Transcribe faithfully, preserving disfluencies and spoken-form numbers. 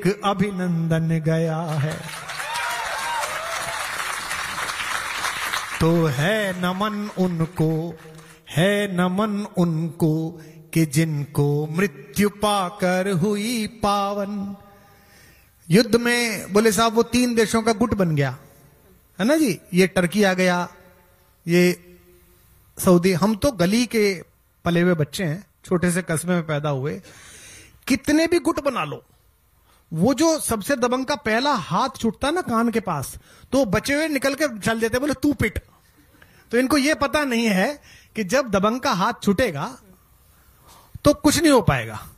अभिनंदन गया है। तो है नमन उनको, है नमन उनको कि जिनको मृत्यु पाकर हुई पावन। युद्ध में बोले साहब वो तीन देशों का गुट बन गया है ना जी, ये टर्की आ गया, ये सऊदी। हम तो गली के पले हुए बच्चे हैं, छोटे से कस्बे में पैदा हुए। कितने भी गुट बना लो, वो जो सबसे दबंग का पहला हाथ छूटता ना कान के पास, तो बचे हुए निकल के चल देते, बोले तू पिट। तो इनको ये पता नहीं है कि जब दबंग का हाथ छूटेगा तो कुछ नहीं हो पाएगा।